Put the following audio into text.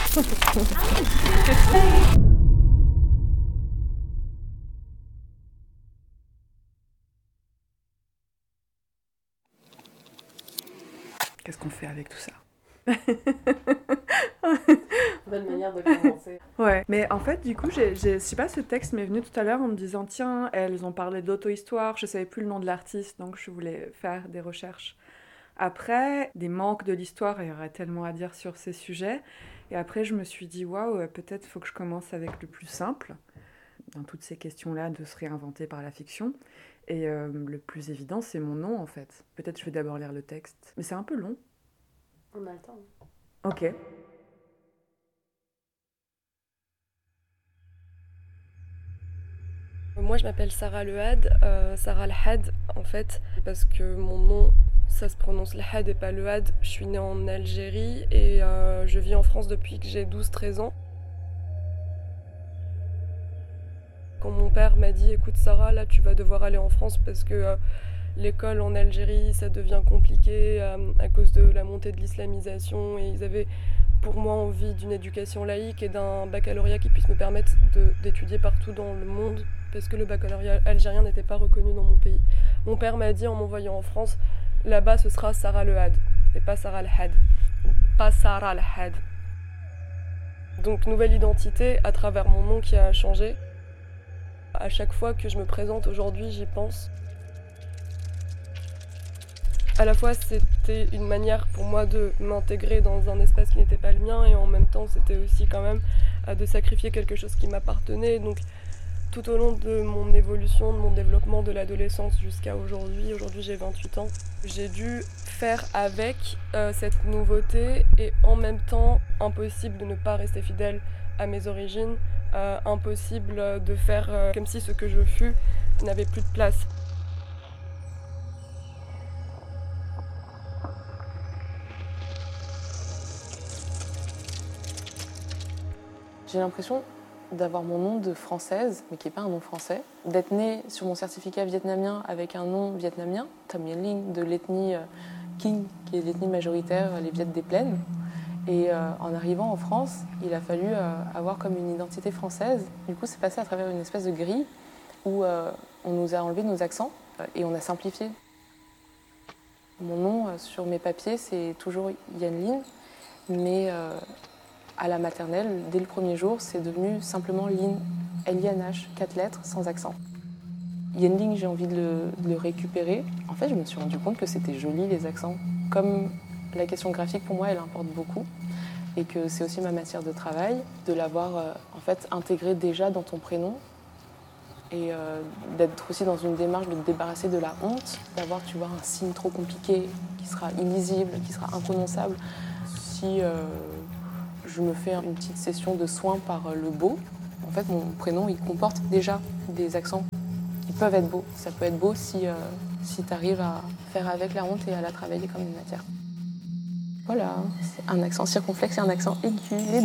Qu'est-ce qu'on fait avec tout ça? Bonne manière de commencer. Ouais, mais en fait, du coup, je sais pas, ce texte m'est venu tout à l'heure en me disant, tiens, elles ont parlé d'auto-histoire, je savais plus le nom de l'artiste, donc je voulais faire des recherches. Après, des manques de l'histoire, il y aurait tellement à dire sur ces sujets. Et après, je me suis dit, waouh, peut-être faut que je commence avec le plus simple, dans toutes ces questions-là, de se réinventer par la fiction. Et le plus évident, c'est mon nom, en fait. Peut-être je vais d'abord lire le texte. Mais c'est un peu long. On a le temps. Ok. Moi, je m'appelle Sarah Lehad, Sarah Lehad en fait, parce que mon nom, ça se prononce Lehad et pas Lehad. Je suis née en Algérie et je vis en France depuis que j'ai 12-13 ans. Quand mon père m'a dit, écoute Sarah, là tu vas devoir aller en France parce que l'école en Algérie, ça devient compliqué à cause de la montée de l'islamisation et ils avaient pour moi envie d'une éducation laïque et d'un baccalauréat qui puisse me permettre d'étudier partout dans le monde parce que le baccalauréat algérien n'était pas reconnu dans mon pays. Mon père m'a dit en m'envoyant en France, là-bas ce sera Sarah Lehad et pas Sarah Lehad. Pas Sarah Lehad. Donc nouvelle identité à travers mon nom qui a changé. À chaque fois que je me présente aujourd'hui, j'y pense. À la fois, c'était une manière pour moi de m'intégrer dans un espace qui n'était pas le mien et en même temps, c'était aussi quand même de sacrifier quelque chose qui m'appartenait. Donc, tout au long de mon évolution, de mon développement de l'adolescence jusqu'à aujourd'hui, j'ai 28 ans, j'ai dû faire avec cette nouveauté et en même temps, impossible de ne pas rester fidèle à mes origines, impossible de faire comme si ce que je fus n'avait plus de place. J'ai l'impression d'avoir mon nom de française, mais qui n'est pas un nom français, d'être née sur mon certificat vietnamien avec un nom vietnamien, Tham Nguyen Linh, de l'ethnie Kinh, qui est l'ethnie majoritaire, les Viettes des Plaines. Et en arrivant en France, il a fallu avoir comme une identité française. Du coup, c'est passé à travers une espèce de grille où on nous a enlevé nos accents et on a simplifié. Mon nom sur mes papiers, c'est toujours Nguyen Linh, mais à la maternelle, dès le premier jour, c'est devenu simplement Linh, L-I-N-H, 4 lettres, sans accent. Nguyen Linh, j'ai envie de le récupérer. En fait, je me suis rendu compte que c'était joli, les accents. Comme la question graphique, pour moi, elle importe beaucoup. Et que c'est aussi ma matière de travail, de l'avoir en fait intégré déjà dans ton prénom. Et d'être aussi dans une démarche de te débarrasser de la honte, d'avoir, tu vois, un signe trop compliqué, qui sera illisible, qui sera imprononçable. Si je me fais une petite session de soins par le beau, en fait, mon prénom, il comporte déjà des accents qui peuvent être beaux. Ça peut être beau si tu arrives à faire avec la honte et à la travailler comme une matière. Voilà, c'est un accent circonflexe et un accent aigu.